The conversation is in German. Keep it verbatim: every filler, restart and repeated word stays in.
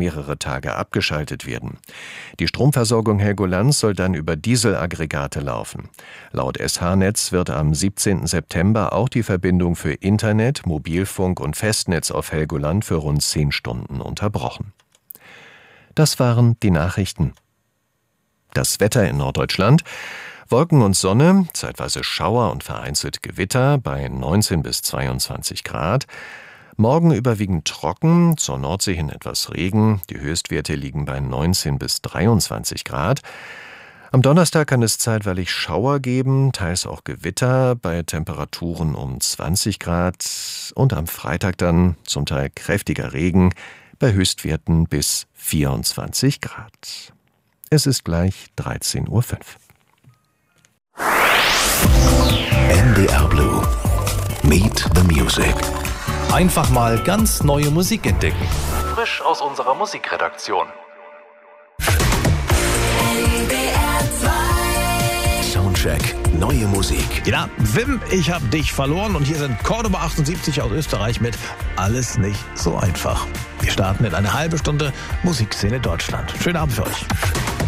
mehrere Tage abgeschaltet werden. Die Stromversorgung Helgolands soll dann über Dieselaggregate laufen. Laut S H-Netz wird am siebzehnten September auch die Verbindung für Internet, Mobilfunk und Festnetz auf Helgoland für rund zehn Stunden unterbrochen. Das waren die Nachrichten. Das Wetter in Norddeutschland: Wolken und Sonne, zeitweise Schauer und vereinzelt Gewitter bei neunzehn bis zweiundzwanzig Grad. Morgen überwiegend trocken, zur Nordsee hin etwas Regen. Die Höchstwerte liegen bei neunzehn bis dreiundzwanzig Grad. Am Donnerstag kann es zeitweilig Schauer geben, teils auch Gewitter bei Temperaturen um zwanzig Grad. Und am Freitag dann zum Teil kräftiger Regen bei Höchstwerten bis vierundzwanzig Grad. Es ist gleich dreizehn Uhr fünf. N D R Blue. Meet the Music. Einfach mal ganz neue Musik entdecken. Frisch aus unserer Musikredaktion. Soundcheck. Neue Musik. Ja, Wim, ich hab dich verloren und hier sind Cordoba achtundsiebzig aus Österreich mit Alles nicht so einfach. Wir starten in eine halbe Stunde Musikszene Deutschland. Schönen Abend für euch.